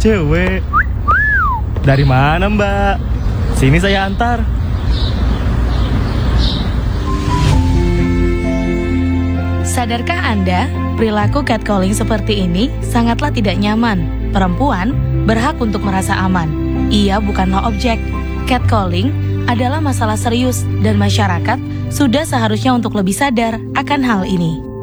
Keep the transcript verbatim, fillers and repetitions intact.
cewek. Dari mana mbak? Sini saya antar. Sadarkah Anda, perilaku catcalling seperti ini sangatlah tidak nyaman. Perempuan berhak untuk merasa aman. Ia bukanlah objek. Catcalling adalah masalah serius dan masyarakat sudah seharusnya untuk lebih sadar akan hal ini.